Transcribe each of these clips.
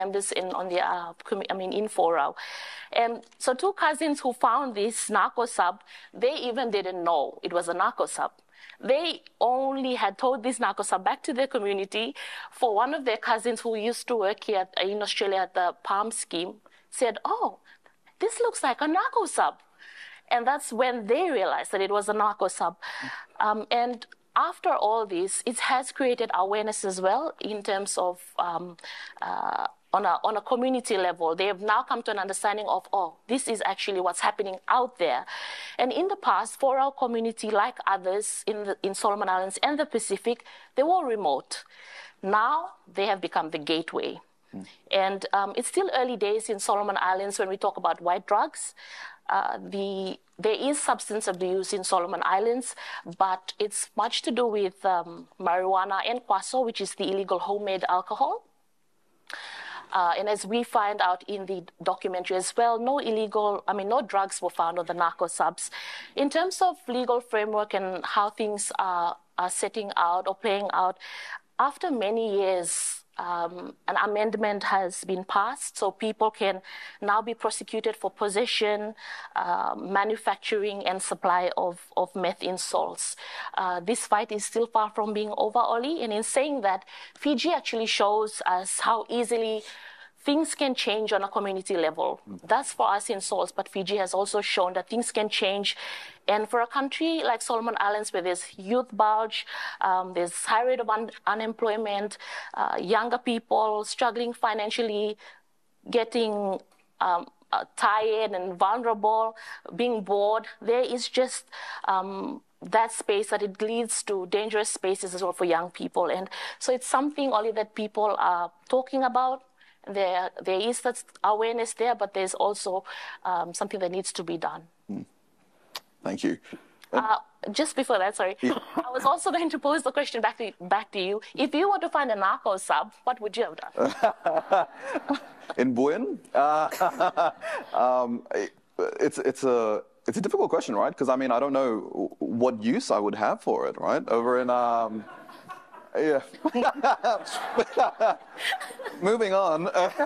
members in in Forau. And so two cousins who found this narco sub, they even didn't know it was a narco sub. They only had told this narco sub back to their community. For one of their cousins who used to work here in Australia at the Palm scheme said, "Oh, this looks like a narco sub." And that's when they realized that it was a narco sub. And after all this, it has created awareness as well in terms of on a community level. They have now come to an understanding of, oh, this is actually what's happening out there. And in the past, for our community, like others in Solomon Islands and the Pacific, they were remote. Now they have become the gateway. And it's still early days in Solomon Islands when we talk about white drugs. There is substance abuse in Solomon Islands, but it's much to do with marijuana and kwaso, which is the illegal homemade alcohol. And as we find out in the documentary as well, no drugs were found on the narco subs. In terms of legal framework and how things are setting out or playing out, after many years, an amendment has been passed, so people can now be prosecuted for possession, manufacturing, and supply of meth in salts. This fight is still far from being over, Oli, and in saying that, Fiji actually shows us how easily things can change on a community level. That's for us in SALS, but Fiji has also shown that things can change. And for a country like Solomon Islands, where there's youth bulge, there's high rate of unemployment, younger people struggling financially, getting tired and vulnerable, being bored, there is just that space that it leads to dangerous spaces as well for young people. And so it's something, Oli, that people are talking about. There is that awareness there, but there's also something that needs to be done. Thank you. Just before that, sorry, I was also going to pose the question back to you. If you were to find a narco sub, what would you have done? In Buin? It's a difficult question, right? Because I mean, I don't know what use I would have for it, right? Over in yeah. Moving on.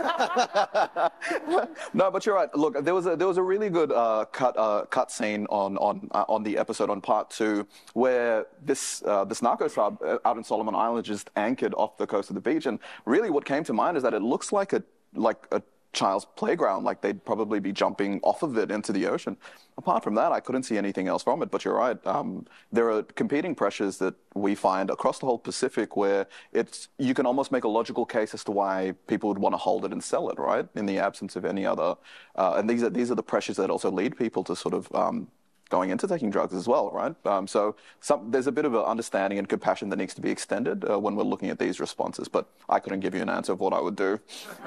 No, but you're right. Look, there was a really good cut scene on the episode on part 2 where this narco sub out in Solomon Islands just anchored off the coast of the beach, and really what came to mind is that it looks like a child's playground, like they'd probably be jumping off of it into the ocean. Apart from that, I couldn't see anything else from it, but you're right. There are competing pressures that we find across the whole Pacific where you can almost make a logical case as to why people would want to hold it and sell it, right? In the absence of any other, and these are the pressures that also lead people to sort of going into taking drugs as well, right? So there's a bit of an understanding and compassion that needs to be extended when we're looking at these responses, but I couldn't give you an answer of what I would do.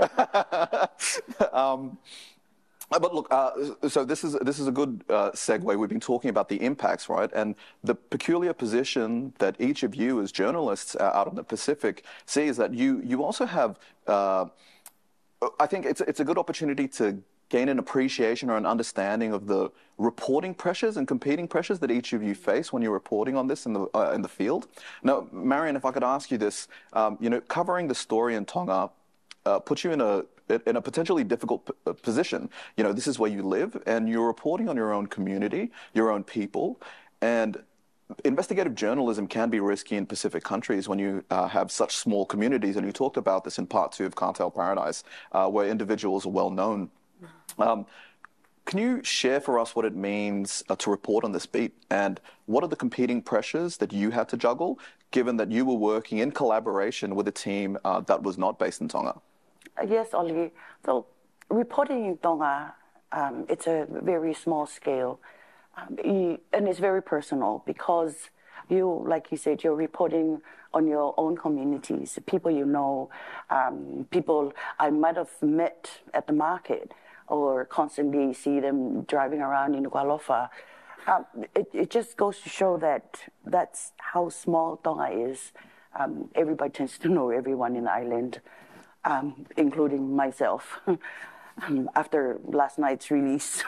But look, so this is a good segue. We've been talking about the impacts, right? And the peculiar position that each of you as journalists out in the Pacific see is that you also have, I think it's a good opportunity to gain an appreciation or an understanding of the reporting pressures and competing pressures that each of you face when you're reporting on this in the field. Now, Marion, if I could ask you this, covering the story in Tonga puts you in a potentially difficult position. This is where you live, and you're reporting on your own community, your own people, and investigative journalism can be risky in Pacific countries when you have such small communities, and you talked about this in part 2 of Cartel Paradise, where individuals are well known. Can you share for us what it means to report on this beat, and what are the competing pressures that you had to juggle, given that you were working in collaboration with a team that was not based in Tonga? Yes, Oli. So reporting in Tonga, it's a very small scale, and it's very personal because like you said, you're reporting on your own communities, people you know, people I might have met at the market, or constantly see them driving around in Nuku'alofa. It just goes to show that that's how small Tonga is. Everybody tends to know everyone in the island, including myself, after last night's release.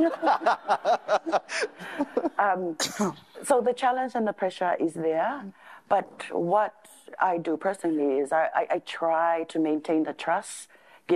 So the challenge and the pressure is there, but what I do personally is I try to maintain the trust